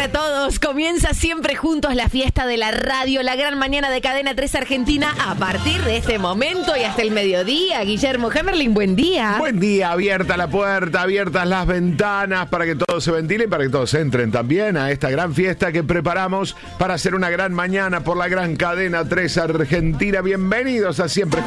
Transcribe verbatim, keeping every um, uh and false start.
para todos. Comienza Siempre Juntos, la fiesta de la radio, la gran mañana de Cadena tres Argentina a partir de este momento y hasta el mediodía. Guillermo Hammerling, buen día. Buen día, abierta la puerta, abiertas las ventanas para que todos se ventilen, para que todos entren también a esta gran fiesta que preparamos para hacer una gran mañana por la gran Cadena tres Argentina. Bienvenidos a Siempre Juntos.